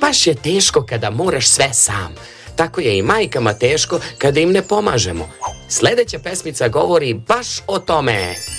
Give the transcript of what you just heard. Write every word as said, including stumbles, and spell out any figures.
baš je teško kada moraš sve sam. Tako je i majkama teško kada im ne pomažemo. Sljedeća pesmica govori baš o tome.